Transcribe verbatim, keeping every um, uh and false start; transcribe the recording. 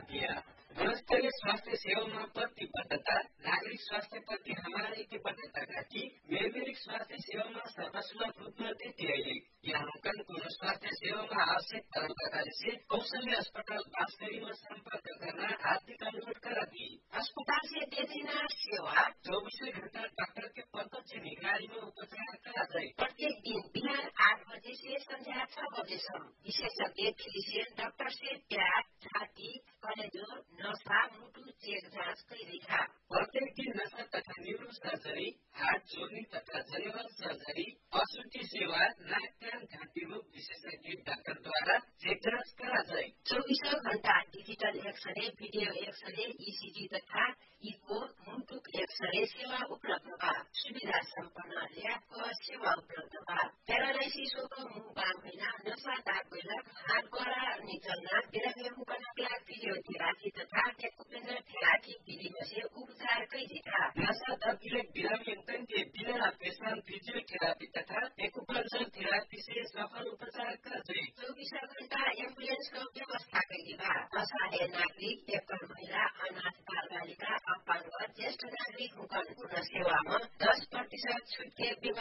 दिया। गुणस्तरीय स्वास्थ्य सेवा में प्रतिबद्धता, नागरिक स्वास्थ्य प्रति हमारी प्रतिबद्धता का थी। मेलमिलिक स्वास्थ्य सेवा में सर्वसुलभ रूप में देती है। यहाँ को स्वास्थ्य सेवा में आवश्यक तरह से कौशल्य अस्पताल बांसकरी में संपर्क करना आर्थिक अनुरोध करा दी। अस्पताल से दे देना सेवा चौबीसों घंटा डॉक्टर के प्रत्यक्ष निगरानी में उपचार करा जाए। प्रत्येक दिन बिहान आठ बजे से संध्या छह बजे विशेषज्ञ फिजिशियन डॉक्टर से प्याज, छाती, कलेजो, नसा, मुटु चेक जाँच करेगा। प्रत्येक दिन नशा तथा न्यूरो सर्जरी, हार्ट जोड़नी तथा जनरल सर्जरी, प्रसूति सेवा, नाक कान घाटी रोग विशेषज्ञ डाक्टर द्वारा चेक जाँच करा जाए। चौबीसों घंटा digital x-ray, video x-ray, ECG तथा इको, मुटुक एक्सरे सेवा उपलब्ध बा। सुविधा सम्पन्न ल्याब सेवा उपलब्ध बा। पैरालाइसिस को मुंह बाम होना, नशा दाग बैलक, हाथ गोड़ा निचलना, बिरामी मुकनक लाग फिजियोथेरापी तथा एक्युपेंशर थेरापी विधि में से उपचार कई था। नशा दर्द बिरामी के बिना पेशेंट फिजियोथेरापी तथा एक्युपेंशर थेरापी से सफल उपचार कर जाए। चौबीसों घंटा एम्बुलेंस का व्यवस्था कई बा। असहाय नागरिक, एकल महिला, अनाथ बाल बालिका, अपांग ज्येष्ठ नागरिक मुकन पूर्ण सेवा में दस प्रतिशत छूट के